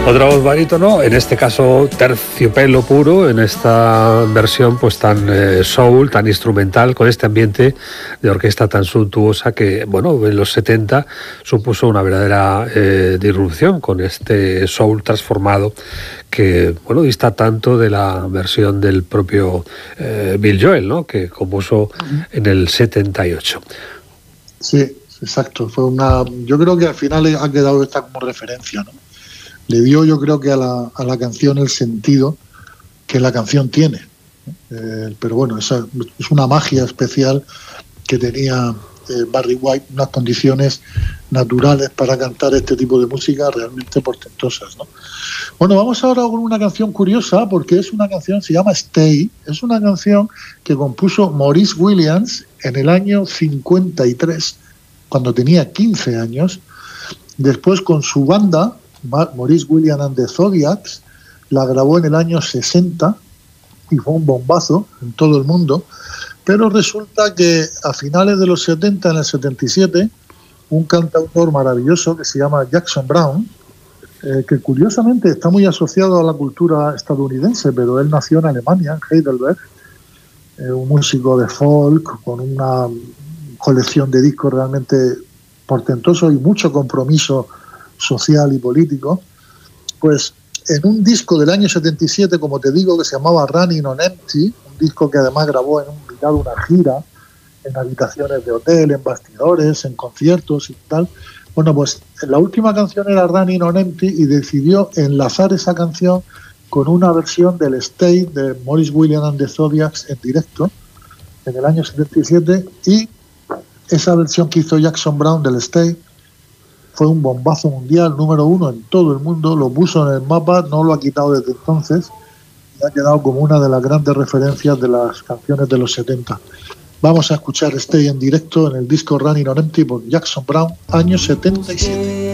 Otra voz barítono, en este caso terciopelo puro, en esta versión pues tan soul, tan instrumental, con este ambiente de orquesta tan suntuosa que, bueno, en los 70 supuso una verdadera disrupción con este soul transformado que, bueno, dista tanto de la versión del propio Bill Joel, ¿no?, que compuso en el 78. Sí, exacto. Yo creo que al final ha quedado esta como referencia, ¿no? Le dio, yo creo que a la canción el sentido que la canción tiene. Pero bueno, esa es una magia especial que tenía Barry White, unas condiciones naturales para cantar este tipo de música realmente portentosas, ¿no? Bueno, vamos ahora con una canción curiosa, porque es una canción, se llama Stay, es una canción que compuso Maurice Williams en el año 53, cuando tenía 15 años. Después, con su banda, Maurice Williams and the Zodiacs, la grabó en el año 60 y fue un bombazo en todo el mundo. Pero resulta que a finales de los 70, en el 77, un cantautor maravilloso que se llama Jackson Browne, que curiosamente está muy asociado a la cultura estadounidense, pero él nació en Alemania, en Heidelberg, un músico de folk con una colección de discos realmente portentosos y mucho compromiso social y político. Pues en un disco del año 77, como te digo, que se llamaba Running on Empty, un disco que además grabó en una gira, en habitaciones de hotel, en bastidores, en conciertos y tal. Bueno, pues la última canción era Running on Empty y decidió enlazar esa canción con una versión del Stay de Maurice Williams and the Zodiacs en directo en el año 77, y esa versión que hizo Jackson Browne del Stay fue un bombazo mundial, número 1 en todo el mundo, lo puso en el mapa, no lo ha quitado desde entonces y ha quedado como una de las grandes referencias de las canciones de los 70. Vamos a escuchar Stay en directo en el disco Running on Empty por Jackson Browne, año 77.